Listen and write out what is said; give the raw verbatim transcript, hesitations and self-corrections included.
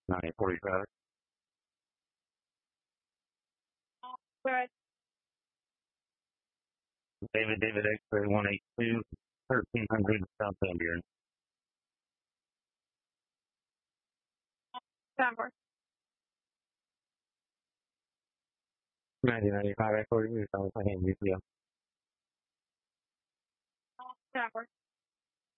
nine forty-five. Right. David, David, X-ray one eight two, thirteen hundred South Albion. Denver. nineteen ninety-five, I forty, South Albion, U P M. Denver.